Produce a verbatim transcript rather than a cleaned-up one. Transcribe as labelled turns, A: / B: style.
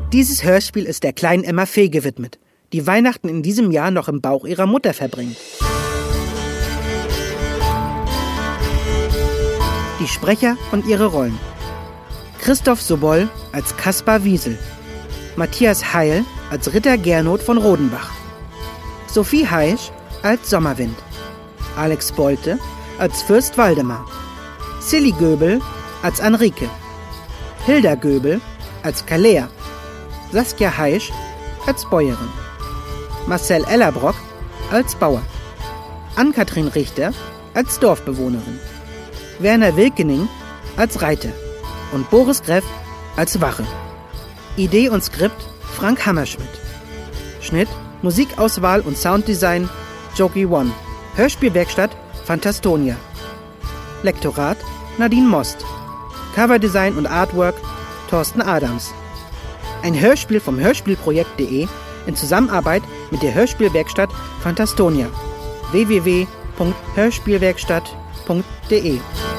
A: Dieses Hörspiel ist der kleinen Emma Fee gewidmet, die Weihnachten in diesem Jahr noch im Bauch ihrer Mutter verbringt. Die Sprecher und ihre Rollen: Christoph Sobol als Kaspar Wiesel, Matthias Heil als Ritter Gernot von Rodenbach, Sophie Heisch als Sommerwind, Alex Bolte als Fürst Waldemar, Silly Göbel als Anrike, Hilda Göbel als Kalea, Saskia Heisch als Bäuerin, Marcel Ellerbrock als Bauer, Ann-Kathrin Richter als Dorfbewohnerin, Werner Wilkening als Reiter und Boris Greff als Wache. Idee und Skript Frank Hammerschmidt. Schnitt, Musikauswahl und Sounddesign Jogi One. Hörspielwerkstatt Phantastonia. Lektorat Nadine Most. Coverdesign und Artwork Thorsten Adams. Ein Hörspiel vom Hörspielprojekt punkt de in Zusammenarbeit mit der Hörspielwerkstatt Phantastonia. w w w punkt hörspielwerkstatt punkt de